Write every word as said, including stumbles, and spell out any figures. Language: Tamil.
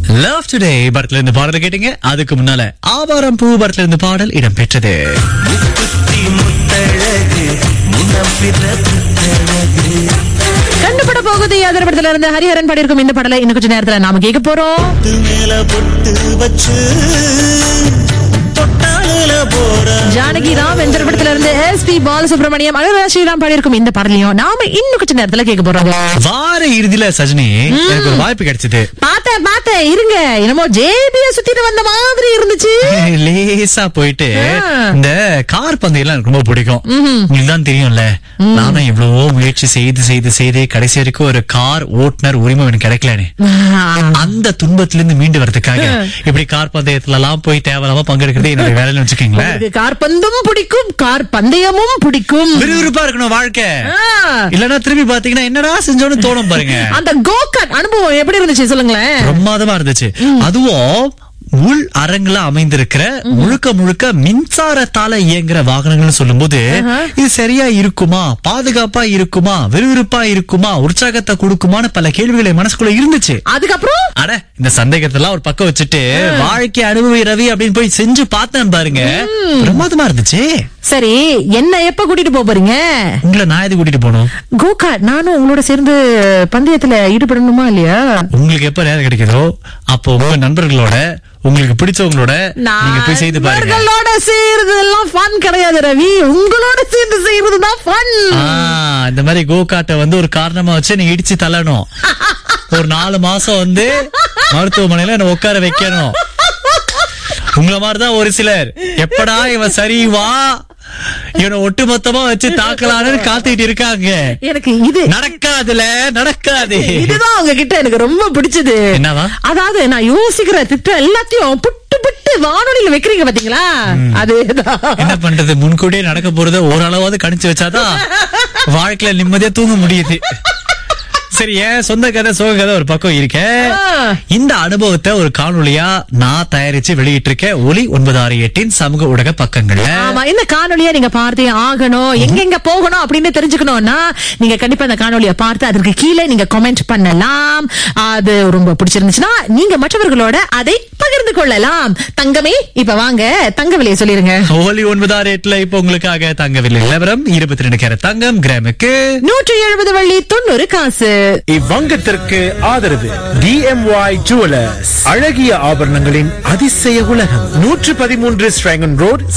லவ் டுடே படத்துல இருந்து பாடல் கேட்டீங்க. அதுக்கு முன்னால ஆவாரம் பூ படத்துல இருந்து பாடல் இடம் பெற்றது. கண்டுபட போகுது யாதர படத்துல இருந்து ஹரிஹரன் பாடியிருக்கும் இந்த பாடலை இன்னும் கொஞ்ச நேரத்துல நாம கேட்க போறோம். ஜானகி ராம் என்ற படத்துல இருந்து எஸ் பி பாலசுப்ரமணியம் அனுராதா ஸ்ரீராம் பாடியிருக்கும் இந்த பாடலையும் நாம இன்னும் கொஞ்ச நேரத்துல கேட்க போறோம். வார இறுதியில சஜினி எனக்கு ஒரு வாய்ப்பு கிடைச்சது. பார்த்தேன் பார்த்தேன் இருங்க, என்னமோ ஜேபிய சுத்திட்டு வந்த மாதிரி இருந்துச்சு. லேசா போயிட்டு இந்த கார் பந்தயம் எனக்கு ரொம்ப பிடிக்கும். இதுதான் தெரியும்ல, நானும் எவ்வளவோ முயற்சி செய்து செய்து செய்து கடைசி வரைக்கும் ஒரு கார் ஓட்டுநர் உரிமை எனக்கு கிடைக்கலன்னு அந்த துன்பத்துல இருந்து மீண்டு வரதுக்காக இப்படி கார் பந்தயத்துல எல்லாம் போய் தேவையில்லாம பங்கெடுக்கிறது என்னோட வேலைன்னு வச்சுக்கீங்களேன். கார் பந்தும் பிடிக்கும், கார் பந்தயமும் பிடிக்கும். விறுவிறுப்பா இருக்கணும் வாழ்க்கை, இல்லன்னா திரும்பி பாத்தீங்கன்னா என்னடா செஞ்சோன்னு தோணும் பாருங்க. அந்த கோகார்ட் அனுபவம் எப்படி இருந்துச்சு சொல்லுங்களேன். பிரமாதமா இருந்துச்சு. அதுவும் உள் அரங்குல அமைந்திருக்கிற முழுக்க முழுக்க மின்சாரத்தால இயங்குற வாகனங்கள் சொல்லும் போது இது சரியா இருக்குமா, பாதுகாப்பா இருக்குமா, விறுவிறுப்பா இருக்குமா, உற்சாகத்தை கொடுக்குமான்னு பல கேள்விகளை மனசுக்குள்ள இருந்துச்சு. அதுக்கப்புறம் அட இந்த சந்தேகத்தெல்லாம் ஒரு பக்கம் வச்சுட்டு வாழ்க்கை அனுபவி ரவி அப்படின்னு போய் செஞ்சு பார்த்தேன் பாருங்க. பிரமாதமா இருந்துச்சு. சரி, என்ன எப்ப கூட்டிட்டு போறீங்க? உங்களை நான் எது கூட்டிட்டு போகணும்? கோகார்ட் நானும் உங்களோட சேர்ந்து பந்தயத்துல ஈடுபடணுமா இல்லையா? உங்களுக்கு எப்ப நேரம் கிடைக்குதோ அப்போ உங்க நண்பர்களோட உங்களுக்கு பிடிச்சவங்களோட நீங்க போய் செய்து பாருங்க. நண்பர்களோட செய்யறதெல்லாம் ஃபன் கிடையாது ரவி, உங்களோட சேர்ந்து செய்யறதுதான் ஃபன். இந்த மாதிரி கோகார்ட்டை வந்து ஒரு காரணமா வச்சு நீங்க இடிச்சு தள்ளணும். ஒரு நாலு மாசம் வந்து மருத்துவமனையில என்ன உட்கார வைக்கணும். உங்கள மாதிரிதான் ஒரு சிலர் எப்படா இவன் சரி வா இவனை ஒட்டுமொத்தமா வச்சு தாக்கலான்னு காத்துக்கிட்டு இருக்காங்க. எனக்கு இது நடக்காதுல நடக்காது. இதுதான் உங்ககிட்ட எனக்கு ரொம்ப பிடிச்சது. என்னவா? அதாவது நான் யோசிக்கிற திட்டம் எல்லாத்தையும் புட்டு புட்டு வானொலியில வைக்கிறீங்க பாத்தீங்களா? அதுதான் என்ன பண்றது, முன்கூட்டியே நடக்க போறத ஓரளவாவது கணிச்சு வச்சாதான் வாழ்க்கையில நிம்மதியா தூங்க முடியுது. சரி, ஏன் சொந்த கதை சோக கதை ஒரு பக்கம் இருக்க, இந்த அனுபவத்தை ஒரு காணொலியா நான் தயாரிச்சு வெளியிட்டு இருக்கேன் ஒலி ஒன்பது ஆறு எட்டின் சமூக ஊடக பக்கங்கள்ல. ஆமா, இந்த காணொலியா நீங்க பார்த்தே ஆகணும். எங்கெங்க போகணும் அப்படின்னு தெரிஞ்சுக்கணும்னா நீங்க கண்டிப்பா இந்த காணொலியை பார்த்து அதற்கு கீழே நீங்க கமெண்ட் பண்ணலாம். அது ரொம்ப பிடிச்சிருந்துச்சுன்னா நீங்க மற்றவர்களோட அதை பகிர்ந்து கொள்ளலாம். தங்கமே, இப்ப வாங்க தங்க விலையை சொல்லிருங்க. ஒலி ஒன்பது ஆறு எட்டுல இப்ப உங்களுக்காக தங்க விலை நிலவரம் இருபத்தி ரெண்டு கேரட் தங்கம் கிராமுக்கு நூற்றி எழுபது வள்ளி தொண்ணூறு காசு. இவ்வங்கத்திற்கு ஆதரவு டி எம் ஒய் ஜுவல்லர்ஸ், அழகிய ஆபரணங்களின் அதிசய உலகம், நூற்று பதிமூன்று ஸ்ட்ராங்கன் ரோட்,